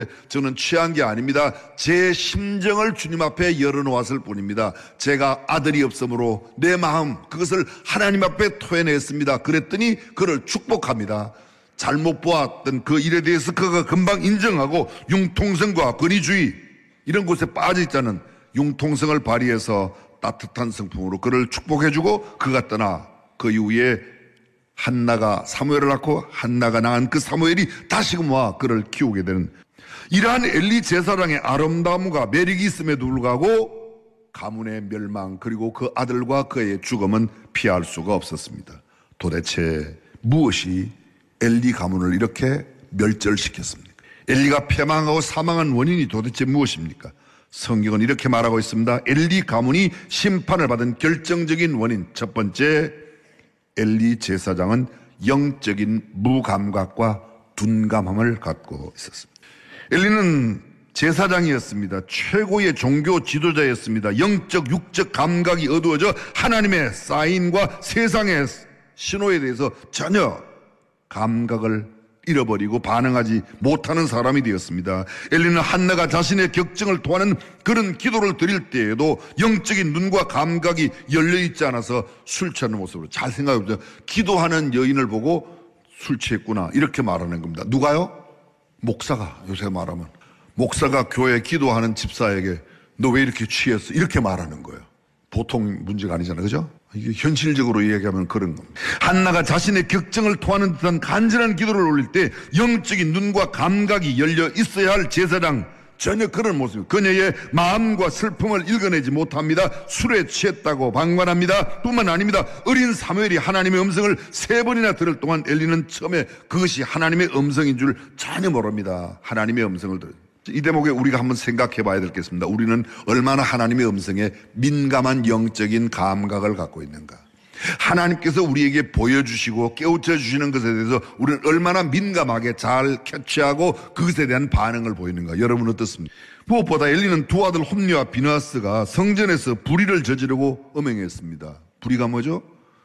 저는 취한 게 아닙니다. 제 심정을 주님 앞에 열어놓았을 뿐입니다. 제가 아들이 없으므로 내 마음 그것을 하나님 앞에 토해냈습니다. 그랬더니 그를 축복합니다. 잘못 보았던 그 일에 대해서 그가 금방 인정하고 융통성과 권위주의 이런 곳에 빠져있자는 융통성을 발휘해서 따뜻한 성품으로 그를 축복해주고 그가 떠나 그 이후에 한나가 사무엘을 낳고 한나가 낳은 그 사무엘이 다시금 와 그를 키우게 되는 이러한 엘리 제사장의 아름다움과 매력이 있음에도 불구하고 가문의 멸망 그리고 그 아들과 그의 죽음은 피할 수가 없었습니다. 도대체 무엇이 엘리 가문을 이렇게 멸절시켰습니까? 엘리가 패망하고 사망한 원인이 도대체 무엇입니까? 성경은 이렇게 말하고 있습니다. 엘리 가문이 심판을 받은 결정적인 원인 첫 번째, 엘리 제사장은 영적인 무감각과 둔감함을 갖고 있었습니다. 엘리는 제사장이었습니다. 최고의 종교 지도자였습니다. 영적 육적 감각이 어두워져 하나님의 사인과 세상의 신호에 대해서 전혀 감각을 잃어버리고 반응하지 못하는 사람이 되었습니다. 엘리는 한나가 자신의 격정을 토하는 그런 기도를 드릴 때에도 영적인 눈과 감각이 열려있지 않아서 술 취하는 모습으로 잘 생각해보세요. 기도하는 여인을 보고 술 취했구나 이렇게 말하는 겁니다. 누가요? 목사가, 요새 말하면 목사가 교회 기도하는 집사에게 너 왜 이렇게 취했어? 이렇게 말하는 거예요. 보통 문제가 아니잖아요. 그죠? 이게 현실적으로 이야기하면 그런 겁니다. 한나가 자신의 격정을 토하는 듯한 간절한 기도를 올릴 때 영적인 눈과 감각이 열려 있어야 할 제사장 전혀 그런 모습. 그녀의 마음과 슬픔을 읽어내지 못합니다. 술에 취했다고 방관합니다. 뿐만 아닙니다. 어린 사무엘이 하나님의 음성을 3번이나 들을 동안 엘리는 처음에 그것이 하나님의 음성인 줄 전혀 모릅니다. 하나님의 음성을 들어요. 이 대목에 우리가 한번 생각해 봐야 되겠습니다. 우리는 얼마나 하나님의 음성에 민감한 영적인 감각을 갖고 있는가. 하나님께서 우리에게 보여주시고 깨우쳐 주시는 것에 대해서 우리는 얼마나 민감하게 잘 캐치하고 그것에 대한 반응을 보이는가. 여러분 어떻습니까? 무엇보다 엘리는 두 아들 홈리와 비느하스가 성전에서 불의를 저지르고 음행했습니다. 불의가 뭐죠?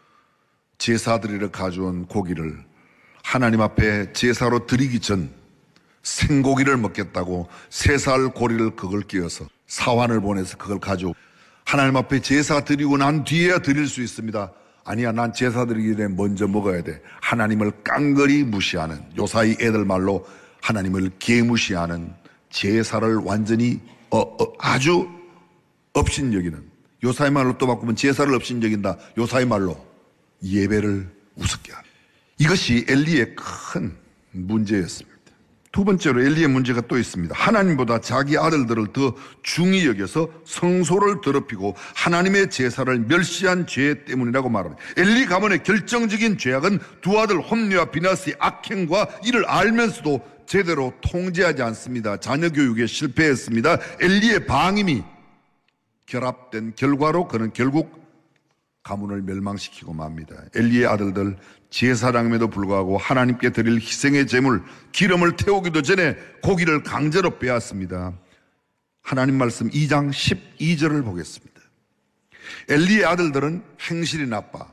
제사드리러 가져온 고기를 하나님 앞에 제사로 드리기 전 생고기를 먹겠다고 3살 고리를 그걸 끼워서 사환을 보내서 그걸 가지고 하나님 앞에 제사 드리고 난 뒤에야 드릴 수 있습니다. 아니야, 난 제사 드리기 전에 먼저 먹어야 돼. 하나님을 깡그리 무시하는, 요사이 애들 말로 하나님을 개무시하는, 제사를 완전히 아주 업신여기는, 요사이 말로 또 바꾸면 제사를 업신여긴다. 요사이 말로 예배를 우습게 하는, 이것이 엘리의 큰 문제였습니다. 두 번째로 엘리의 문제가 또 있습니다. 하나님보다 자기 아들들을 더 중히 여겨서 성소를 더럽히고 하나님의 제사를 멸시한 죄 때문이라고 말합니다. 엘리 가문의 결정적인 죄악은 두 아들 홈리와 비느하스의 악행과 이를 알면서도 제대로 통제하지 않습니다. 자녀 교육에 실패했습니다. 엘리의 방임이 결합된 결과로 그는 결국 가문을 멸망시키고 맙니다. 엘리의 아들들 제사장임에도 불구하고 하나님께 드릴 희생의 제물 기름을 태우기도 전에 고기를 강제로 빼앗습니다. 하나님 말씀 2장 12절을 보겠습니다. 엘리의 아들들은 행실이 나빠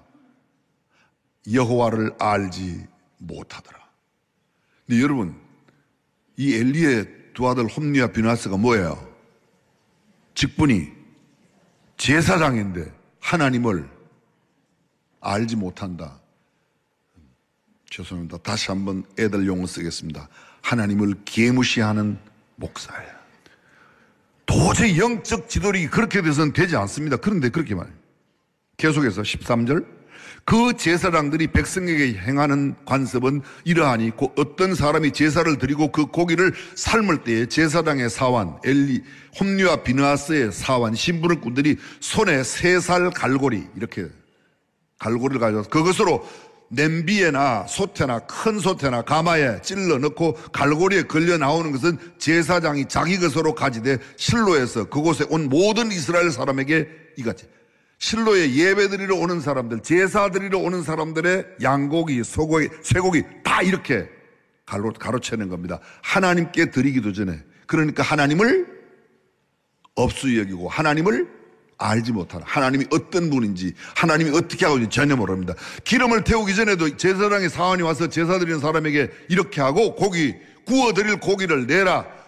여호와를 알지 못하더라. 근데 여러분, 이 엘리의 두 아들 홈리와 비느하스가 뭐예요? 직분이 제사장인데 하나님을 알지 못한다. 죄송합니다. 다시 한번 애들 용어 쓰겠습니다. 하나님을 개무시하는 목사예요. 도저히 영적 지도력이 그렇게 돼서는 되지 않습니다. 그런데 그렇게 말해요. 계속해서 13절, 그 제사장들이 백성에게 행하는 관습은 이러하니 어떤 사람이 제사를 드리고 그 고기를 삶을 때에 제사장의 사환 엘리 홈리와 비느하스의 사환 신부름꾼들이 손에 3살 갈고리, 이렇게 갈고리를 가져와서 그것으로 냄비에나 솥에나 큰 솥에나 가마에 찔러 넣고 갈고리에 걸려 나오는 것은 제사장이 자기 것으로 가지되 실로에서 그곳에 온 모든 이스라엘 사람에게 이같이, 실로에 예배드리러 오는 사람들, 제사드리러 오는 사람들의 양고기, 소고기, 쇠고기 다 이렇게 가로채는 겁니다. 하나님께 드리기도 전에. 그러니까 하나님을 업수히 여기고 하나님을 알지 못하는, 하나님이 어떤 분인지 하나님이 어떻게 하고 있는지 전혀 모릅니다. 기름을 태우기 전에도 제사장의 사환이 와서 제사 드리는 사람에게 이렇게 하고 구워드릴 고기를 내라.